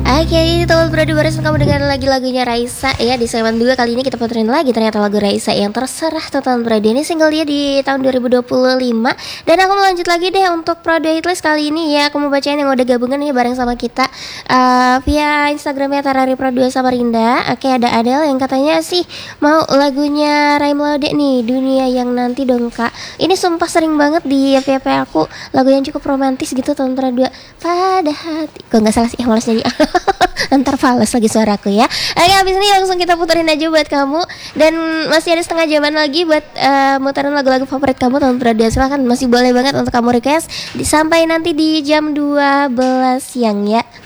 Oke, teman beradu baris kamu dengar lagi lagunya Raisa ya. Di segmen 2 kali ini kita puterin lagi ternyata lagu Raisa yang terserah teman beradu. Ini single dia di tahun 2025. Dan aku mau lanjut lagi deh untuk Prado Hitlist kali ini ya. Aku mau bacain yang udah gabungan nih bareng sama kita via Instagramnya Tarari Pro 2 Samarinda. Oke, ada Adele yang katanya sih mau lagunya Ray Melode nih, Dunia Yang Nanti dong kak. Ini sumpah sering banget di FYP aku lagu yang cukup romantis gitu tahun beradu. Pada hati, kok nggak salah sih, malas jadi ntar fales lagi suaraku ya. Oke, abis ini langsung kita puterin aja buat kamu. Dan masih ada setengah jaman lagi buat muterin lagu-lagu favorit kamu tahun beradu. Silahkan, masih boleh banget untuk kamu request sampai nanti di jam 12 siang ya.